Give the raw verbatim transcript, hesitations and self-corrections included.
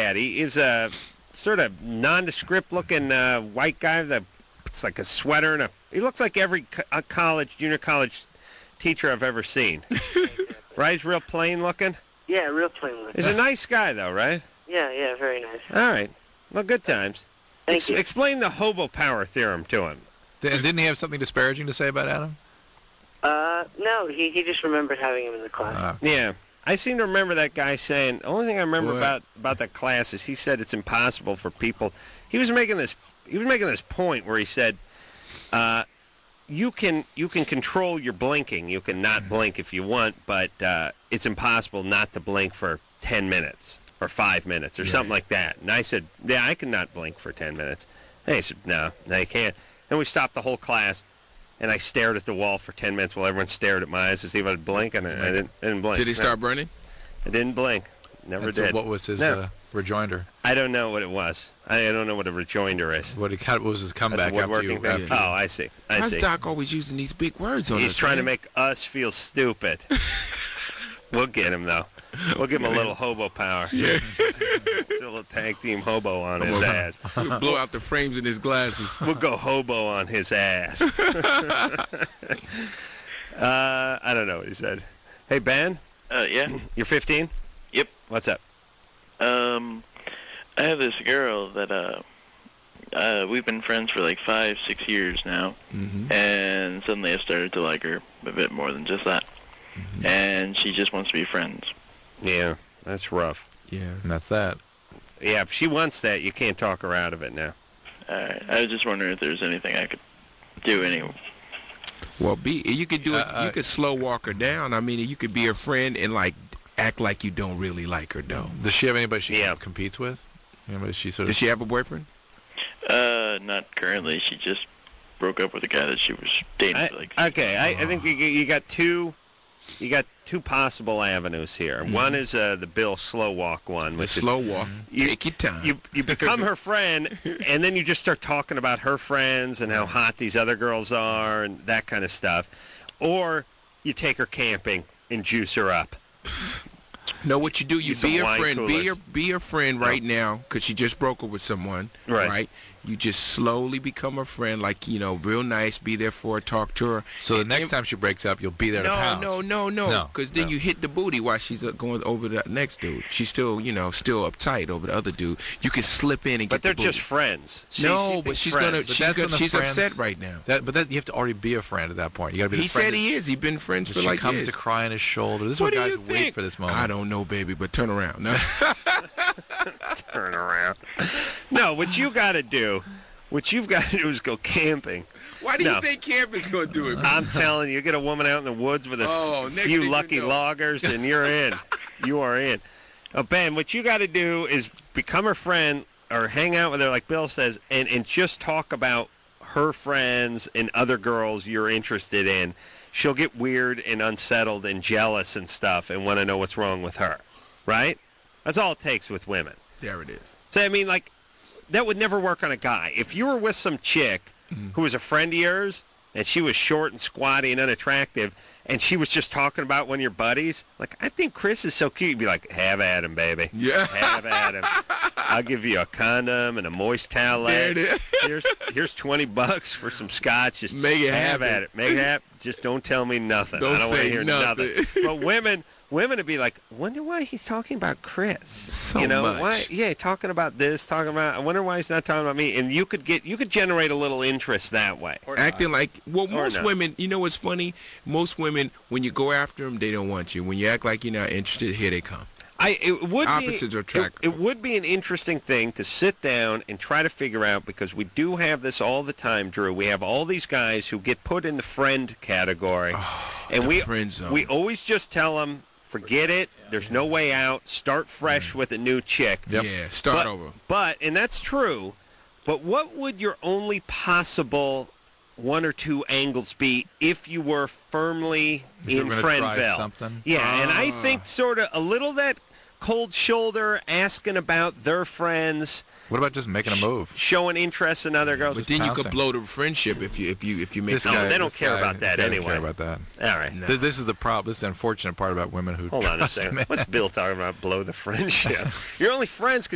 at. He is a sort of nondescript-looking uh, white guy that puts like a sweater and a. He looks like every co- uh, college, junior college teacher I've ever seen. Right? He's real plain looking. Yeah, real plain looking. He's a nice guy, though, right? Yeah, yeah, very nice. All right. Well, good times. Thank Ex- you. Explain the hobo power theorem to him. And didn't he have something disparaging to say about Adam? Uh, no, he he just remembered having him in the class. Uh, Yeah. I seem to remember that guy saying, the only thing I remember What? about, about that class is he said it's impossible for people. He was making this he was making this point where he said, uh, you can you can control your blinking. You can not blink if you want, but uh, it's impossible not to blink for ten minutes or five minutes or Yeah. something like that. And I said, yeah, I can not blink for ten minutes. And he said, no, no, you can't. And we stopped the whole class, and I stared at the wall for ten minutes while everyone stared at my eyes to see if I'd blink, and I, I, didn't, I didn't blink. Did he No. start burning? I didn't blink. Never and so did. what was his No. uh, rejoinder? I don't know what it was. I, I don't know what a rejoinder is. What, he, what was his That's comeback a after woodworking you? thing. After Oh, you- I see. I How's see. Doc always using these big words on He's us? trying to man? make us feel stupid. We'll get him, though. We'll give him a little hobo power. Yeah. Do a little tag team hobo on his ass. blow out the frames in his glasses. We'll go hobo on his ass. uh, I don't know what he said. Hey, Ben, Uh, yeah. you're fifteen? Yep. What's up? Um, I have this girl that uh, uh, we've been friends for like five, six years now, Mm-hmm. and suddenly I started to like her a bit more than just that, Mm-hmm. and she just wants to be friends. Yeah, that's rough. Yeah. And that's that. Yeah, if she wants that, you can't talk her out of it now. Alright, I was just wondering if there's anything I could do anyway. Well, be you could do it. Uh, uh, you could slow walk her down. I mean, you could be her friend and like act like you don't really like her, though. Does she have anybody she Yeah. competes with? Anybody she sort of... Does she have a boyfriend? Uh, not currently. She just broke up with a guy that she was dating I, for like. okay, I, I think you, you got two, you got two possible avenues here. One is uh, the Bill Slow Walk one, The which is slow walk. You- Take your time. you you become her friend, and then you just start talking about her friends and how hot these other girls are and that kind of stuff, or you take her camping and juice her up. know what you do? You Get be some her wine friend. coolers. Be her, be her friend right now, because she just broke up with someone. Right. You just slowly become her friend, like, you know, real nice. Be there for her. Talk to her. So the And- next and- time she breaks up, you'll be there to No, pounce. no, no, no. No, Because then no. you hit the booty while she's uh, going over the next dude. She's still, you know, still uptight over the other dude. You can slip in and But get they're the booty. just friends. She- no, she but thinks she's friends. gonna. But She's, that's gonna, when the she's friends- upset right now. That, but that, you have to already be a friend at that point. You got to be the He friend said that- he is. He's been friends that for she like comes years. to cry on his shoulder. This is What what do you guys wait think? for this moment. I don't know, baby, but turn around. No. Turn around. No, what you got to do, what you've got to do is go camping. Why do No. you think camping's gonna do it? I'm telling you, get a woman out in the woods with a Oh, f- next thing few you lucky know. loggers, and you're in. You are in. Oh, Ben, what you got to do is become her friend or hang out with her, like Bill says, and, and just talk about her friends and other girls you're interested in. She'll get weird and unsettled and jealous and stuff and want to know what's wrong with her. Right? That's all it takes with women. There it is. So, I mean, like, that would never work on a guy. If you were with some chick who was a friend of yours, and she was short and squatty and unattractive, and she was just talking about one of your buddies, like, I think Chris is so cute. You'd be like, have at him, baby. Yeah. Have at him. I'll give you a condom and a moist towel. There it is. Here's, here's twenty bucks for some scotch. Just Make it have happen. at it. Make it happen. Just don't tell me nothing. Don't I don't want to say hear nothing. But women... Women would be like, wonder why he's talking about Chris. So you know, much. why? Yeah, talking about this, talking about. I wonder why he's not talking about me. And you could get, you could generate a little interest that way. Acting like, well, Or most not. women, you know what's funny? Most women, when you go after them, they don't want you. When you act like you're not interested, here they come. I it would Opposites be, are attractive. It, it would be an interesting thing to sit down and try to figure out, because we do have this all the time, Drew. We have all these guys who get put in the friend category, and the we friend zone. we always just tell them, forget it. There's no way out. Start fresh with a new chick. Yep. Yeah, start but, over. But, and that's true, but what would your only possible one or two angles be if you were firmly If you in were gonna try Friendville? something? Yeah, and I Ah. think sort of a little that cold shoulder, asking about their friends, What about just making a move? showing interest in other girls. But then you pouncing. could blow the friendship if you if you if you make This No, guy, they don't this care guy- about that this guy doesn't anyway. Care about that. All right. No. This, this is the problem. This is the unfortunate part about women who Hold on a trust second. men. What's Bill talking about? Blow the friendship. You're only friends because